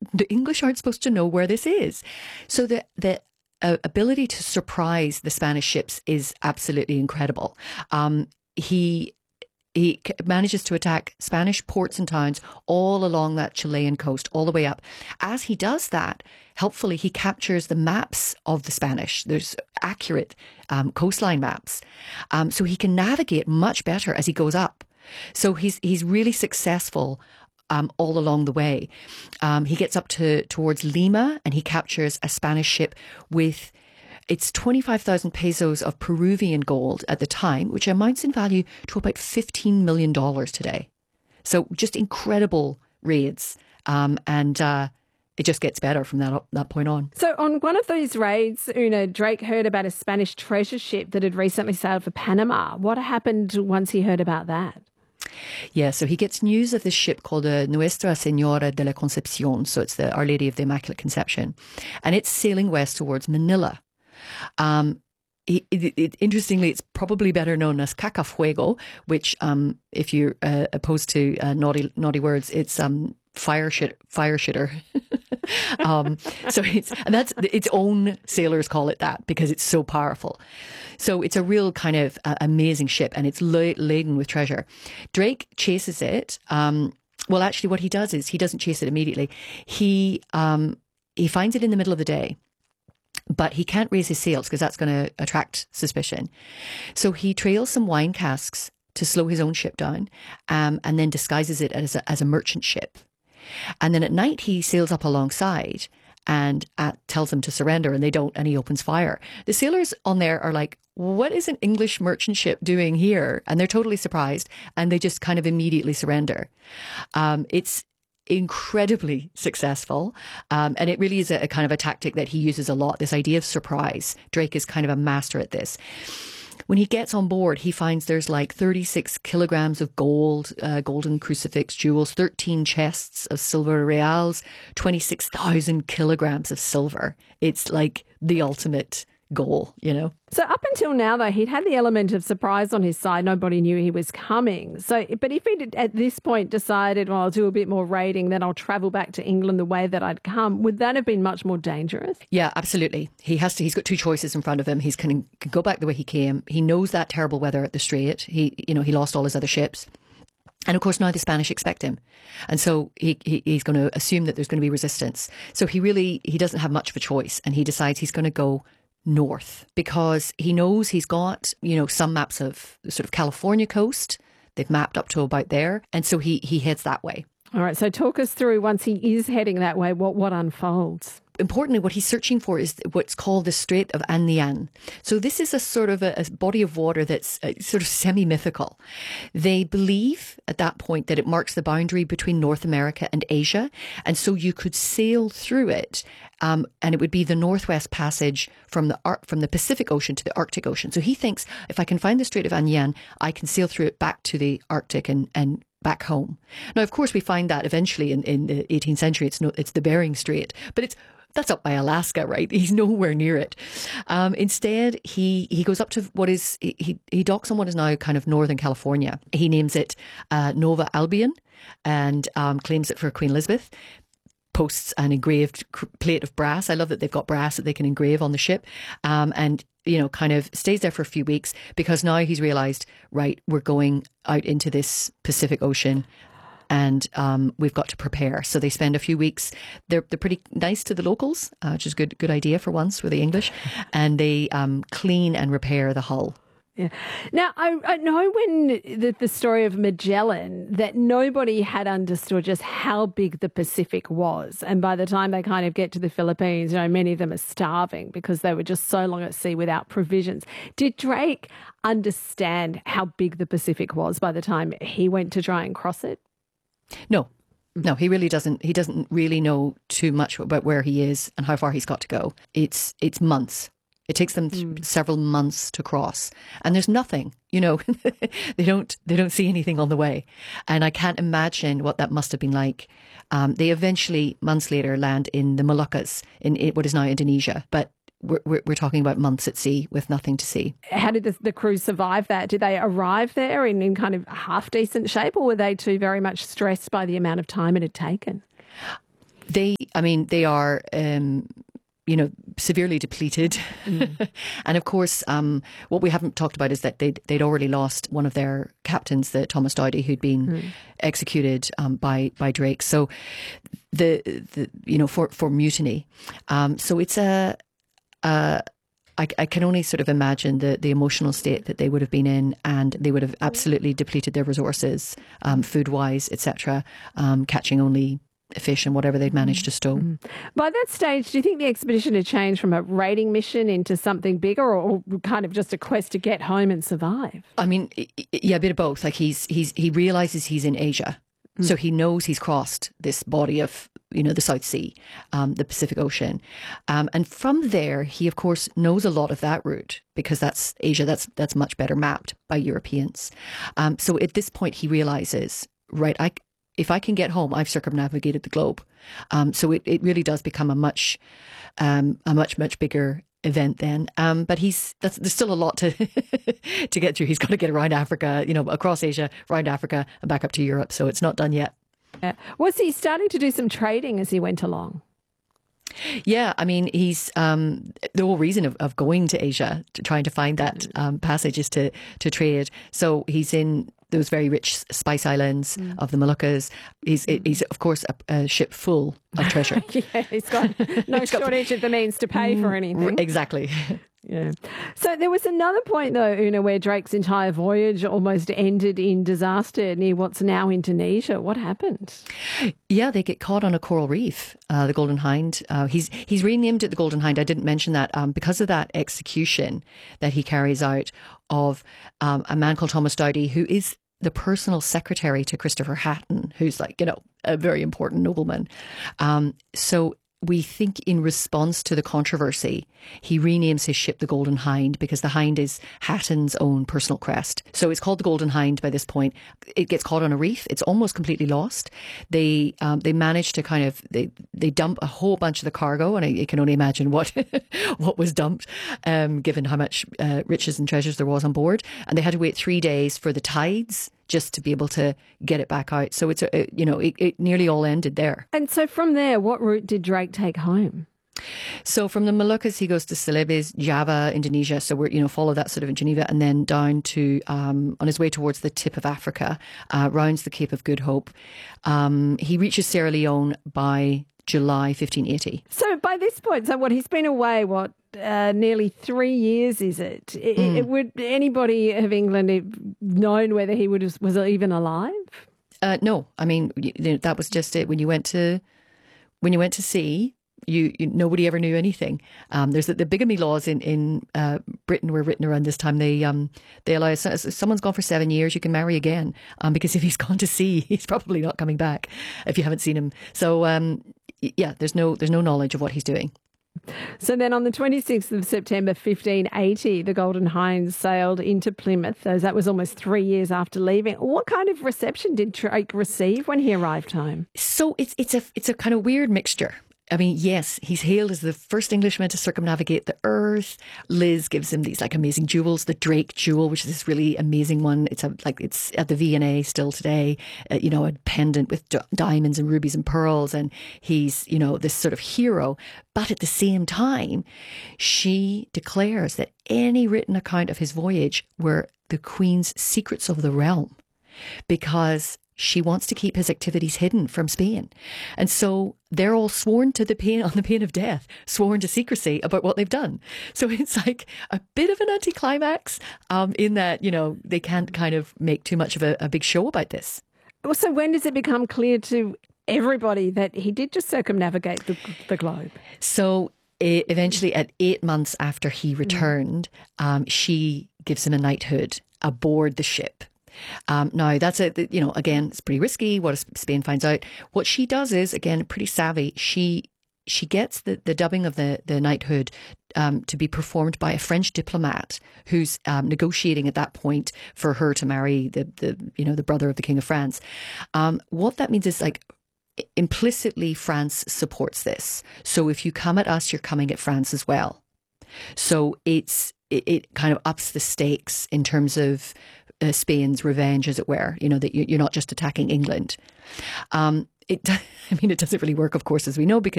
the English aren't supposed to know where this is. So the ability to surprise the Spanish ships is absolutely incredible. He manages to attack Spanish ports and towns all along that Chilean coast, all the way up. As he does that, helpfully, he captures the maps of the Spanish. There's accurate coastline maps. So he can navigate much better as he goes up. So he's really successful all along the way. He gets up towards Lima and he captures a Spanish ship with it's 25,000 pesos of Peruvian gold at the time, which amounts in value to about $15 million today. So just incredible raids. And it just gets better from that point on. So on one of these raids, Una, Drake heard about a Spanish treasure ship that had recently sailed for Panama. What happened once he heard about that? Yeah, so he gets news of this ship called Nuestra Señora de la Concepción. So it's the Our Lady of the Immaculate Conception. And it's sailing west towards Manila. Interestingly, it's probably better known as Cacafuego, which, if you're opposed to naughty words, it's fire shitter. So that's its own sailors call it that because it's so powerful. So it's a real kind of amazing ship, and it's laden with treasure. Drake chases it. Well, actually, what he does is he doesn't chase it immediately. He finds it in the middle of the day. But he can't raise his sails because that's going to attract suspicion. So he trails some wine casks to slow his own ship down, and then disguises it as a merchant ship. And then at night he sails up alongside and tells them to surrender, and they don't, and he opens fire. The sailors on there are like, what is an English merchant ship doing here? And they're totally surprised, and they just kind of immediately surrender. It's incredibly successful. And it really is a kind of a tactic that he uses a lot, this idea of surprise. Drake is kind of a master at this. When he gets on board, he finds there's like 36 kilograms of gold, golden crucifix jewels, 13 chests of silver reals, 26,000 kilograms of silver. It's like the ultimate goal, you know. So up until now, though, he'd had the element of surprise on his side. Nobody knew he was coming. So, but if he'd at this point decided, well, I'll do a bit more raiding, then I'll travel back to England the way that I'd come, would that have been much more dangerous? Yeah, absolutely. He's got two choices in front of him. He's can go back the way he came. He knows that terrible weather at the Strait. He lost all his other ships. And of course, now the Spanish expect him. And so he's going to assume that there's going to be resistance. So he doesn't have much of a choice. And he decides he's going to go north because he knows he's got, some maps of the sort of California coast. They've mapped up to about there. And so he heads that way. All right. So talk us through, once he is heading that way, what unfolds? Importantly, what he's searching for is what's called the Strait of Anian. So this is a sort of a body of water that's sort of semi-mythical. They believe at that point that it marks the boundary between North America and Asia. And so you could sail through it, and it would be the Northwest Passage from the Pacific Ocean to the Arctic Ocean. So he thinks, if I can find the Strait of Anian, I can sail through it back to the Arctic and back home. Now, of course, we find that eventually in the 18th century, it's the Bering Strait, but that's up by Alaska, right? He's nowhere near it. Instead, he goes up to he docks on what is now kind of Northern California. He names it Nova Albion and claims it for Queen Elizabeth. Posts an engraved plate of brass. I love that they've got brass that they can engrave on the ship. And kind of stays there for a few weeks because now he's realised, right, we're going out into this Pacific Ocean. And we've got to prepare. So they spend a few weeks. They're pretty nice to the locals, which is a good idea for once with the English. And they clean and repair the hull. Yeah. Now, I know when the story of Magellan, that nobody had understood just how big the Pacific was. And by the time they kind of get to the Philippines, many of them are starving because they were just so long at sea without provisions. Did Drake understand how big the Pacific was by the time he went to try and cross it? No, he really doesn't. He doesn't really know too much about where he is and how far he's got to go. It's months. It takes them several months to cross, and there's nothing. They don't see anything on the way, and I can't imagine what that must have been like. They eventually, months later, land in the Moluccas in what is now Indonesia, but we're talking about months at sea with nothing to see. How did the crew survive that? Did they arrive there in kind of half decent shape, or were they too very much stressed by the amount of time it had taken? They are, severely depleted. And of course, what we haven't talked about is that they'd already lost one of their captains, the Thomas Dowdy, who'd been executed by Drake. So for mutiny. So it's I can only sort of imagine the emotional state that they would have been in, and they would have absolutely depleted their resources, food-wise, etc., catching only fish and whatever they'd managed to stow. By that stage, do you think the expedition had changed from a raiding mission into something bigger, or kind of just a quest to get home and survive? I mean, yeah, a bit of both. Like he realizes he's in Asia. So he knows he's crossed this body of, the South Sea, the Pacific Ocean. And from there, he, of course, knows a lot of that route because that's Asia. That's much better mapped by Europeans. So at this point, he realizes, right, if I can get home, I've circumnavigated the globe. So it really does become a much bigger event then. But there's still a lot to to get through. He's got to get around Africa, across Asia, around Africa and back up to Europe. So it's not done yet. Was he starting to do some trading as he went along? Yeah, I mean, he's the whole reason of going to Asia, trying to find that passage is to trade. So he's in those very rich spice islands of the Moluccas. He's of course a ship full of treasure. Yeah, he's got no shortage of the means to pay for anything. Exactly. Yeah. So there was another point, though, Una, where Drake's entire voyage almost ended in disaster near what's now Indonesia. What happened? Yeah, they get caught on a coral reef, the Golden Hind. He's renamed it the Golden Hind. I didn't mention that because of that execution that he carries out of a man called Thomas Dowdy, who is the personal secretary to Christopher Hatton, who's a very important nobleman. So we think in response to the controversy, he renames his ship the Golden Hind because the hind is Hatton's own personal crest. So it's called the Golden Hind by this point. It gets caught on a reef. It's almost completely lost. They manage to they dump a whole bunch of the cargo, and I can only imagine what what was dumped, given how much riches and treasures there was on board. And they had to wait 3 days for the tides just to be able to get it back out. So it nearly all ended there. And so from there, what route did Drake take home? So from the Moluccas, he goes to Celebes, Java, Indonesia. So we're, follow that sort of in Geneva, and then down to, on his way towards the tip of Africa, rounds the Cape of Good Hope. He reaches Sierra Leone by July 1580. So by this point, he's been away, nearly 3 years, is it? Would anybody of England have known whether he was even alive? No, I mean, that was just it. When you went to sea, you nobody ever knew anything. There's the bigamy laws in Britain were written around this time. They allow if someone's gone for 7 years, you can marry again, because if he's gone to sea, he's probably not coming back if you haven't seen him. So yeah, there's no knowledge of what he's doing. So then on the 26th of September 1580, the Golden Hind sailed into Plymouth, as that was almost 3 years after leaving. What kind of reception did Drake receive when he arrived home? So it's a kind of weird mixture. I mean, yes, he's hailed as the first Englishman to circumnavigate the earth. Liz gives him these amazing jewels, the Drake jewel, which is this really amazing one. It's it's at the V&A still today, a pendant with diamonds and rubies and pearls. And he's, this sort of hero. But at the same time, she declares that any written account of his voyage were the Queen's secrets of the realm, because she wants to keep his activities hidden from Spain. And so they're all sworn on the pain of death, sworn to secrecy about what they've done. So it's like a bit of an anticlimax in that, they can't kind of make too much of a big show about this. So when does it become clear to everybody that he did just circumnavigate the globe? So eventually at 8 months after he returned, she gives him a knighthood aboard the ship. Now that's again, it's pretty risky. What if Spain finds out? What she does is, again, pretty savvy. She gets the dubbing of the knighthood to be performed by a French diplomat who's negotiating at that point for her to marry the brother of the King of France. What that means is implicitly France supports this. So if you come at us, you're coming at France as well. So it kind of ups the stakes in terms of Spain's revenge, as it were, that you're not just attacking England. I mean, it doesn't really work, of course, as we know, because